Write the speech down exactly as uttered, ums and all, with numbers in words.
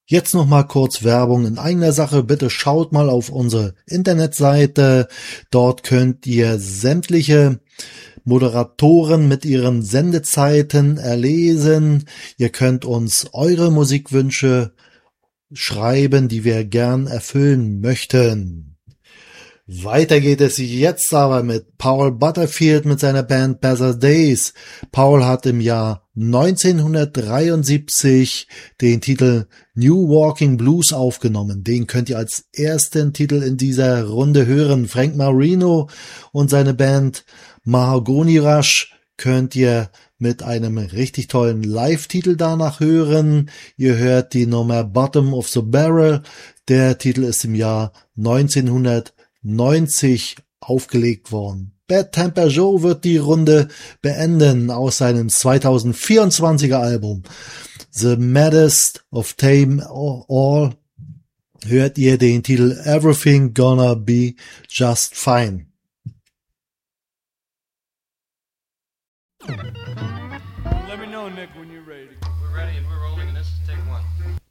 Jetzt noch mal kurz Werbung in eigener Sache. Bitte schaut mal auf unsere Internetseite. Dort könnt ihr sämtliche Moderatoren mit ihren Sendezeiten erlesen. Ihr könnt uns eure Musikwünsche schreiben, die wir gern erfüllen möchten. Weiter geht es jetzt aber mit Paul Butterfield mit seiner Band Better Days. Paul hat im Jahr neunzehnhundertdreiundsiebzig den Titel New Walking Blues aufgenommen. Den könnt ihr als ersten Titel in dieser Runde hören. Frank Marino und seine Band Mahogany Rush könnt ihr mit einem richtig tollen Live-Titel danach hören. Ihr hört die Nummer Bottom of the Barrel. Der Titel ist im Jahr neunzehnhundertneunzig aufgelegt worden. Bad Temper Joe wird die Runde beenden aus seinem zweitausendvierundzwanziger Album The Maddest of Tame All. Hört ihr den Titel Everything Gonna Be Just Fine. Let me know, Nick, when you're ready. We're ready and we're rolling, and this is take one.